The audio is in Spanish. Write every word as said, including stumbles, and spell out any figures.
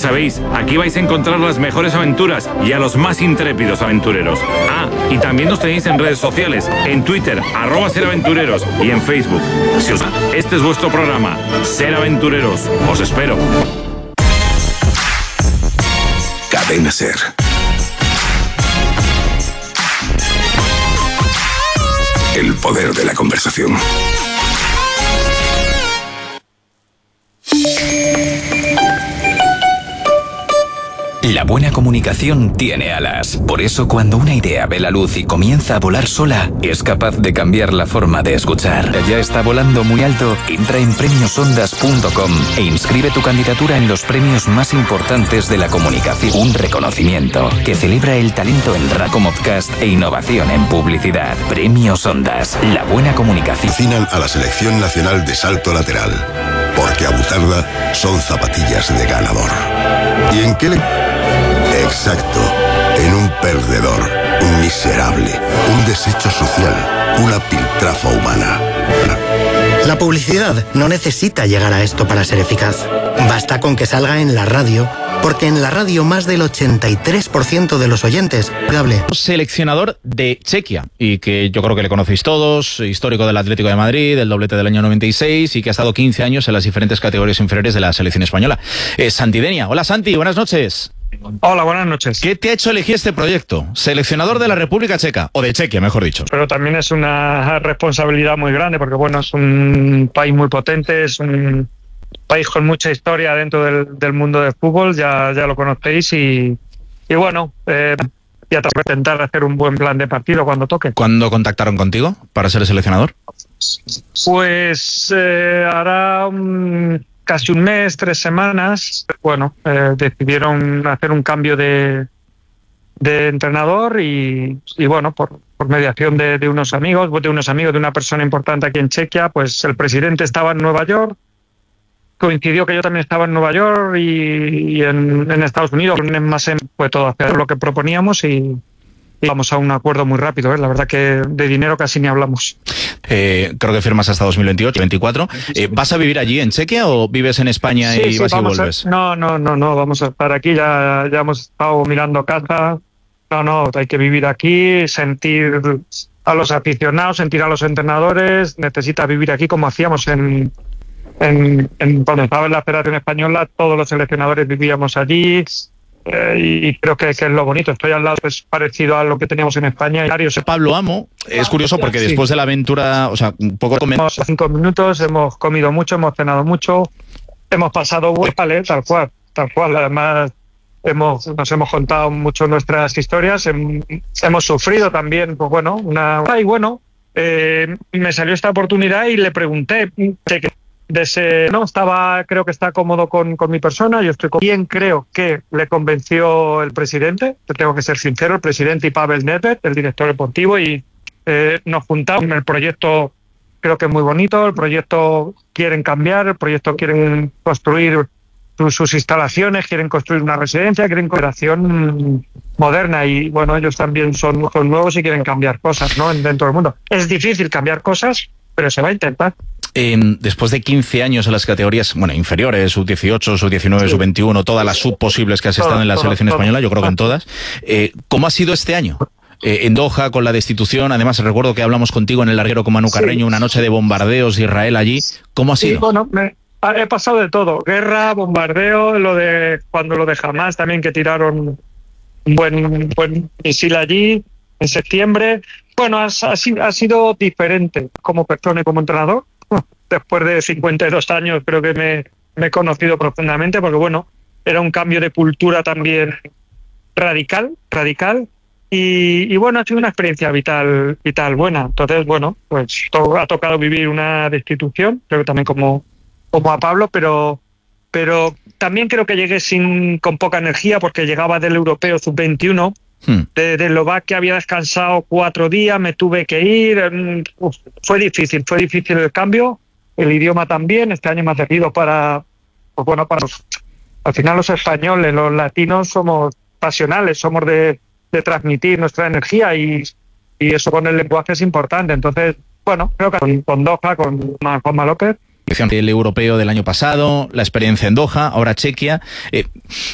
sabéis, aquí vais a encontrar las mejores aventuras y a los más intrépidos aventureros. Ah, y también nos tenéis en redes sociales, en Twitter, arroba Ser Aventureros, y en Facebook. Si os... Este es vuestro programa, Ser Aventureros. Os espero. Cadena Ser. El poder de la conversación. La buena comunicación tiene alas. Por eso, cuando una idea ve la luz y comienza a volar sola, es capaz de cambiar la forma de escuchar. Ya está volando muy alto. Entra en premios ondas punto com e inscribe tu candidatura en los premios más importantes de la comunicación. Un reconocimiento que celebra el talento en Racomodcast e innovación en publicidad. Premios Ondas. La buena comunicación. Final a la selección nacional de salto lateral. Porque a Butarda son zapatillas de ganador. ¿Y en qué le...? Exacto, en un perdedor, un miserable, un desecho social, una piltrafa humana. La publicidad no necesita llegar a esto para ser eficaz. Basta con que salga en la radio, porque en la radio más del ochenta y tres por ciento de los oyentes hable. Seleccionador de Chequia, y que yo creo que le conocéis todos, histórico del Atlético de Madrid, del doblete del año noventa y seis, y que ha estado quince años en las diferentes categorías inferiores de la selección española. Eh, Santi Denia. Hola Santi, buenas noches. Hola, buenas noches. ¿Qué te ha hecho elegir este proyecto? Seleccionador de la República Checa, o de Chequia, mejor dicho. Pero también es una responsabilidad muy grande, porque bueno, es un país muy potente, es un país con mucha historia dentro del, del mundo del fútbol, ya, ya lo conocéis, y, y bueno, eh, ya tengo que intentar hacer un buen plan de partido cuando toque. ¿Cuándo contactaron contigo para ser seleccionador? Pues eh, hará un... casi un mes, tres semanas, bueno, eh, decidieron hacer un cambio de, de entrenador y, y bueno, por, por mediación de, de unos amigos, de unos amigos, de una persona importante aquí en Chequia, pues el presidente estaba en Nueva York, coincidió que yo también estaba en Nueva York y, y en, en Estados Unidos, más en, fue todo hacer lo que proponíamos y... y vamos a un acuerdo muy rápido, ¿eh? La verdad que de dinero casi ni hablamos. Eh, creo que firmas hasta dos mil veintiocho, veinticuatro. Eh, ¿Vas a vivir allí en Chequia o vives en España sí, y sí, vas y vamos vuelves? A, no, no, no, no, vamos a estar aquí, ya, ya hemos estado mirando casa. No, no, hay que vivir aquí, sentir a los aficionados, sentir a los entrenadores, necesita vivir aquí como hacíamos en, en, en cuando estaba en la Federación Española, todos los seleccionadores vivíamos allí. Eh, y creo que, que es lo bonito. Estoy al lado, es parecido a lo que teníamos en España. Pablo Amo, es curioso porque sí. Después de la aventura, o sea, un poco... Hemos cinco minutos, hemos comido mucho, hemos cenado mucho, hemos pasado vale, tal cual, tal cual. Además, hemos, nos hemos contado mucho nuestras historias, hem, hemos sufrido también, pues bueno, una... Y bueno, eh, me salió esta oportunidad y le pregunté... que, De ese, no, estaba, creo que está cómodo con, con mi persona, yo estoy con... Bien, creo que le convenció el presidente, tengo que ser sincero, el presidente y Pavel Nedved, el director deportivo, y eh, nos juntamos. El proyecto creo que es muy bonito, el proyecto quieren cambiar, el proyecto quieren construir sus, sus instalaciones, quieren construir una residencia, quieren cooperación moderna y bueno, ellos también son, son nuevos y quieren cambiar cosas, ¿no? Dentro del mundo. Es difícil cambiar cosas, pero se va a intentar. Eh, después de quince años en las categorías bueno inferiores, sub dieciocho, sub diecinueve, sí. sub veintiuno, todas las sub posibles que has estado todo, en la todo, selección todo, española, yo creo que en todas. Eh, ¿Cómo ha sido este año? Eh, en Doha, con la destitución, además recuerdo que hablamos contigo en el larguero con Manu Carreño, sí. Una noche de bombardeos de Israel allí. ¿Cómo ha sido? Sí, bueno, me, he pasado de todo, guerra, bombardeo, lo de cuando lo de Hamas también, que tiraron un buen, un buen misil allí en septiembre. Bueno, ha, ha, ha sido diferente como persona y como entrenador. Después de cincuenta y dos años creo que me, me he conocido profundamente porque, bueno, era un cambio de cultura también radical, radical y, y bueno, ha sido una experiencia vital vital buena. Entonces, bueno, pues to, ha tocado vivir una destitución, creo que también como, como a Pablo, pero pero también creo que llegué sin con poca energía porque llegaba del europeo sub veintiuno, hmm. de, de Eslovaquia, había descansado cuatro días, me tuve que ir, uf, fue difícil, fue difícil el cambio. El idioma también, este año me ha servido para, pues bueno, para los, al final los españoles, los latinos somos pasionales, somos de, de transmitir nuestra energía y, y eso con el lenguaje es importante. Entonces, bueno, creo que con, con Doha, con Juanma López. El europeo del año pasado, la experiencia en Doha, ahora Chequia. Eh,